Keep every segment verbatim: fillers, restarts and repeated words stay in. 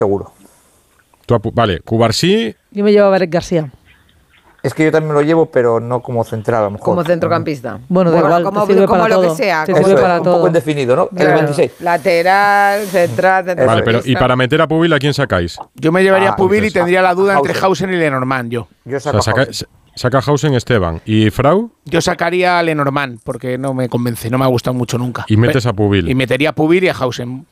seguro. Tú apu- vale, Cubarsí. Yo me llevo a Eric García. Es que yo también lo llevo, pero no como central, a lo mejor. Como centrocampista. Bueno, da Bueno, igual, como, te sirve como para lo todo. que sea. Te como sirve Eso es, para un todo. poco indefinido, ¿no? Claro. El veintiséis. Lateral, central, central. Vale, pero ¿y para meter a Pubil a quién sacáis? Yo me llevaría Ah, a Pubil y entonces, tendría la duda a entre Hausen. Hausen y Lenormand, yo. Yo O saco sea, a saca, Hausen. saca Hausen Esteban. ¿Y Frau? Yo sacaría a Lenormand porque no me convence, no me ha gustado mucho nunca. Y metes a Y Pubil. metería a Pubil y a Hausen.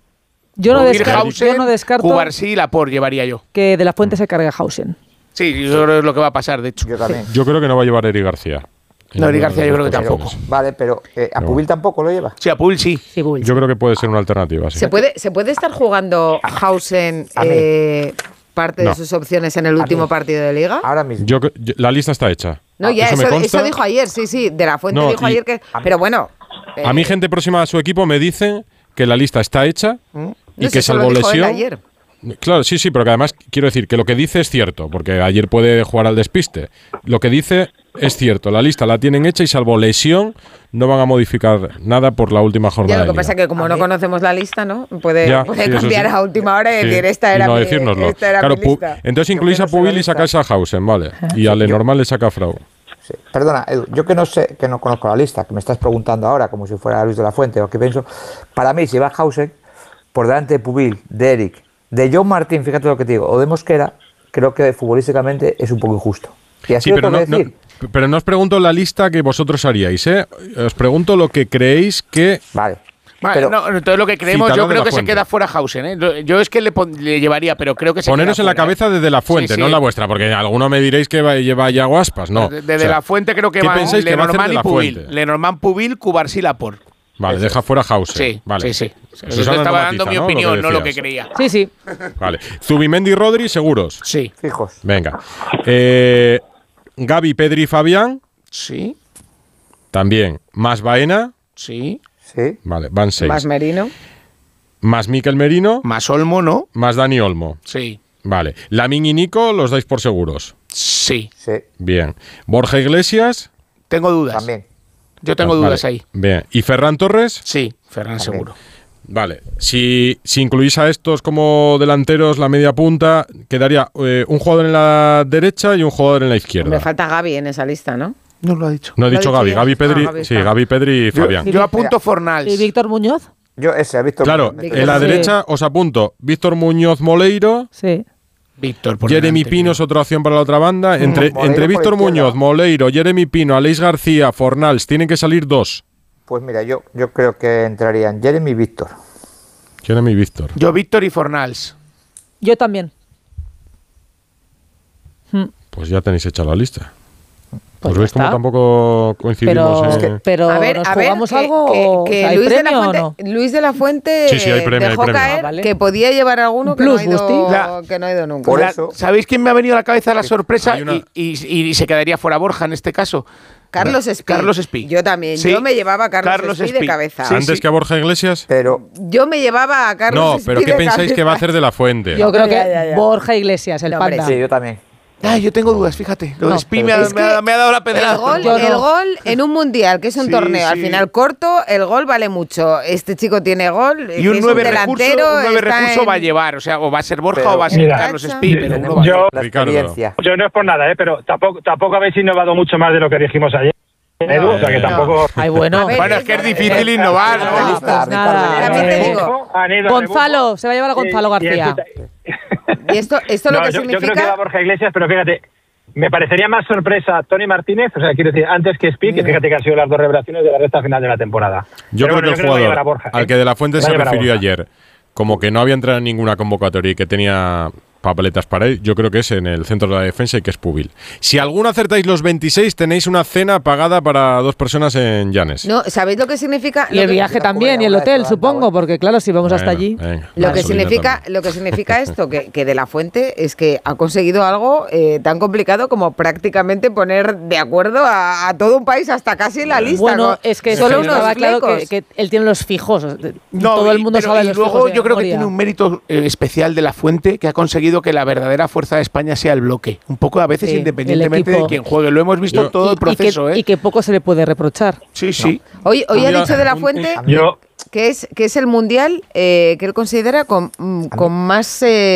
Yo no, Pubil, descarto, Hausen, yo no descarto Cubarsí y Laporte llevaría yo. que De La Fuente se cargue a Hausen. Sí, yo creo que es lo que va a pasar, de hecho. Yo también. Yo creo que no va a llevar Eric García. No, Eric García yo creo que Pero- tampoco. Vale, pero eh, ¿a No. Pubil tampoco lo lleva? Sí, a Pubil sí. Sí, Bull. Yo creo que puede ser una alternativa. Sí. ¿Se puede, ¿Se puede estar jugando Hausen A mí. eh, parte No. de sus opciones en el último mí. partido de Liga? Ahora mismo. Yo, yo- la lista está hecha. No, Ah, ya, me eso, consta. eso dijo ayer, sí, sí. De La Fuente No, dijo y- ayer que. Pero bueno. A mí, eh, gente próxima a su equipo me dice que la lista está hecha y no que sé, eso lo salvo dijo él lesión. ayer. Claro, sí, sí, pero que además quiero decir que lo que dice es cierto, porque ayer puede jugar al despiste. Lo que dice es cierto, la lista la tienen hecha y salvo lesión no van a modificar nada por la última jornada. Ya, lo de que pasa es liga. que como no conocemos la lista, ¿no? Puede, Ya, puede sí, eso cambiar sí. a última hora y Sí, decir, esta y era no mi, decírnoslo. esta era Claro, mi Pu- lista. entonces Yo incluís que a no sé la Pubil y lista. sacáis a Hausen, vale. Y a Lenormand le saca a Frau. Sí. Perdona, Edu, yo que no sé, que no conozco la lista, que me estás preguntando ahora como si fuera Luis de la Fuente o qué pienso, para mí si va Hausen por delante de Pubil, de Eric, de John Martín, fíjate lo que te digo, o de Mosquera, creo que futbolísticamente es un poco injusto. Y así Sí, lo pero tengo no, que no- decir. pero no os pregunto la lista que vosotros haríais, ¿eh? Os pregunto lo que creéis que... Vale. Vale, Pero- no, entonces lo que creemos, Cítalo yo de creo La que se Fuente. queda fuera Hausen. ¿eh? Lo- Yo es que le, pon- le llevaría, pero creo que se Poneros queda en la fuera, ¿eh? cabeza desde la fuente, Sí, no sí. la vuestra, porque alguno me diréis que va, lleva ya guaspas, no. De, de O sea, la Fuente creo que ¿qué van pensáis que va a hacer Lenormand de y la Pubil. Fuente? Lenormand, Pubil, Cubarsí, Laporte. Vale, deja fuera Hausen. Sí, vale. sí, sí. Susana Yo no estaba matiza, dando mi ¿no? opinión, no lo que decías. creía. Sí, sí. Vale. Zubimendi y Rodri, seguros. Sí, Fijos. Venga. Eh, Gavi, Pedri y Fabián, sí, también. Más Baena, sí. Sí. vale, van seis. Más Merino. Más Mikel Merino, Más Olmo, ¿no? más Dani Olmo. Sí, Vale. Lamin y Nico los dais por seguros. sí. Sí. Bien. Borja Iglesias. Tengo dudas. También. Yo tengo Vale. dudas ahí. Bien. ¿Y Ferran Torres? Sí, Ferran También. seguro. Vale. Si, si incluís a estos como delanteros, la media punta, quedaría eh, un jugador en la derecha y un jugador en la izquierda. Me falta Gaby en esa lista, ¿no? No lo ha dicho. No he Lo ha dicho dicho Gaby. ya. Gaby, Pedri. Ah, Gaby sí, está. Gaby, Pedri y Fabián. Yo apunto Fornals. ¿Y Víctor Muñoz? Yo ese, Víctor. Claro, Víctor- en la Sí. derecha os apunto Víctor Muñoz Moleiro, Sí. Víctor, por Jeremy delante, Pino es otra opción para la otra banda. Entre, Moleiro entre por Víctor izquierda. Muñoz, Moleiro, Jeremy Pino, Aleix García, Fornals, tienen que salir dos. Pues mira, yo, yo creo que entrarían Jeremy y Víctor. Jeremy y Víctor. Yo, Víctor y Fornals. Yo también. Pues ya tenéis hecha la lista. Pues Pues ya veis cómo está. tampoco coincidimos. Pero, en- que- pero a ver, ¿nos a ver, jugamos que, algo que- o que ¿hay Luis, de la premio o Fuente, no? Luis de la Fuente Sí, sí, hay premio, dejó hay premio. caer Ah, vale. que podía llevar alguno que no, Plus, ha ido, Gusti. La- que no ha ido nunca. Por La- eso- ¿Sabéis quién me ha venido a la cabeza la sorpresa? Hay una- Y, y- y se quedaría fuera Borja en este caso. Carlos Espí. Carlos Espí. Yo también. Sí. Yo me llevaba a Carlos, Carlos Espí, de Espí. cabeza. Sí, Antes sí. que a Borja Iglesias. Pero Yo me llevaba a Carlos No, Espí pero ¿qué de pensáis que va a cabeza. hacer de la Fuente? Yo creo que Ya, ya, ya. Borja Iglesias, el No, hombre, panda. sí, yo también. Ay, yo tengo dudas, fíjate. Lo No, de Espí pero me, ha, es me ha- que me ha dado la El pedrada. gol, Yo el no. gol en un mundial, que es un Sí, torneo, al sí. final corto, el gol vale mucho. Este chico tiene gol, Y que un es nueve recurso, delantero, un nueve está recurso en- va a llevar. O sea, o va a ser Borja Pero- o va a ser Mira, Carlos Cacha. Espí, pero uno va a Yo- llevar. La Ricardo. experiencia. Yo no es por nada, ¿eh? Pero tampoco, tampoco habéis innovado mucho más de lo que dijimos ayer. Edu, o sea que no. tampoco. Ay, bueno. A ver, Bueno, es que es difícil innovar, Ah, ¿no? pues nada. También te digo, Han ido a Gonzalo, rebufo. se va a llevar a Gonzalo Y- y García. escucha- y esto, esto lo No, que yo, yo creo que significa... va Borja Iglesias, pero fíjate, me parecería más sorpresa Tony Martínez, o sea, quiero decir, antes que Speak, que fíjate que han sido las dos revelaciones de la recta final de la temporada. Yo Pero creo bueno, que el va a llevar jugador a Borja, al ¿eh? que de la Fuente Va a se llevar a refirió Borja. ayer, como que no había entrado en ninguna convocatoria y que tenía papeletas para él, yo creo que es en el centro de la defensa y que es Pubil. Si alguno acertáis los veintiséis, tenéis una cena pagada para dos personas en Llanes. No, ¿sabéis lo que significa? Y Lo el que- viaje Una también, y el comida, hotel, una supongo, restaurante. porque claro, si vamos hasta Venga, allí. venga. Lo que, Gasolina significa, también. lo que significa esto, que, que de la Fuente es que ha conseguido algo eh, tan complicado como prácticamente poner de acuerdo a, a todo un país, hasta casi en la lista. Bueno, ¿no? es que solo solo unos estaba claro que, flecos. que él tiene los fijos. No, Todo el y- mundo pero- sabe y los luego fijos de yo creo que memoria. tiene un mérito eh, especial de la Fuente que ha conseguido que la verdadera fuerza de España sea el bloque. Un poco a veces Sí, independientemente el de equipo. quién juegue. Lo hemos visto Yo- todo Y- el proceso, y que, ¿eh? y que poco se le puede reprochar. Sí, sí. Hoy, hoy ha Mira, dicho de la un- Fuente... un- Yo, que es, que es el mundial eh, que él considera con, mm, con más... Eh,